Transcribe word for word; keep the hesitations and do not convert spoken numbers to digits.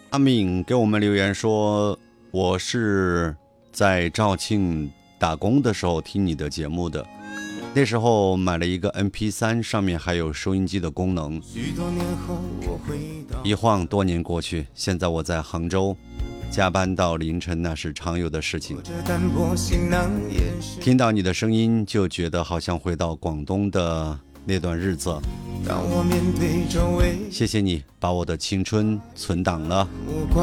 阿敏给我们留言说，我是在肇庆打工的时候听你的节目的，那时候买了一个 M P 三， 上面还有收音机的功能。一晃多年过去，现在我在杭州，加班到凌晨那是常有的事情。听到你的声音就觉得好像回到广东的那段日子。谢谢你把我的青春存档了。